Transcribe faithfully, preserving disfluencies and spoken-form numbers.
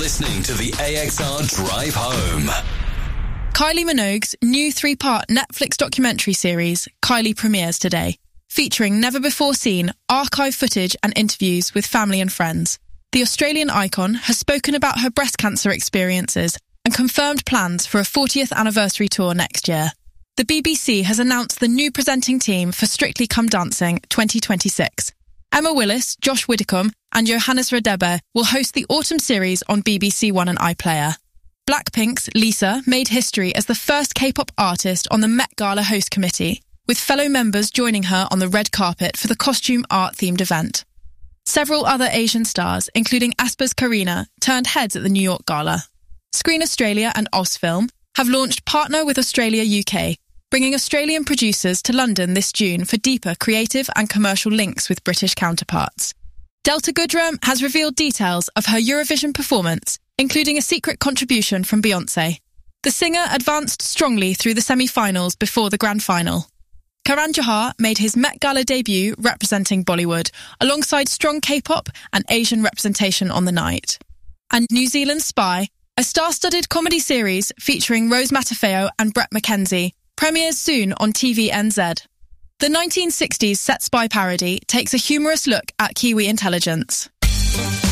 listening to the A X R Drive Home. Kylie Minogue's new three-part Netflix documentary series, Kylie, premieres today, featuring never-before-seen archive footage and interviews with family and friends. The Australian icon has spoken about her breast cancer experiences and confirmed plans for a fortieth anniversary tour next year. The B B C has announced the new presenting team for Strictly Come Dancing twenty twenty-six. Emma Willis, Josh Widdicombe and Johannes Radebe will host the autumn series on B B C One and iPlayer. Blackpink's Lisa made history as the first K-pop artist on the Met Gala host committee, with fellow members joining her on the red carpet for the costume art-themed event. Several other Asian stars, including aespa's Karina, turned heads at the New York Gala. Screen Australia and Ozfilm have launched Partner with Australia U K, bringing Australian producers to London this June for deeper creative and commercial links with British counterparts. Delta Goodrem has revealed details of her Eurovision performance, including a secret contribution from Beyoncé. The singer advanced strongly through the semi-finals before the grand final. Karan Johar made his Met Gala debut representing Bollywood, alongside strong K-pop and Asian representation on the night. And New Zealand Spy, a star-studded comedy series featuring Rose Matafeo and Brett McKenzie, premieres soon on T V N Z. The nineteen sixties set spy parody takes a humorous look at Kiwi intelligence.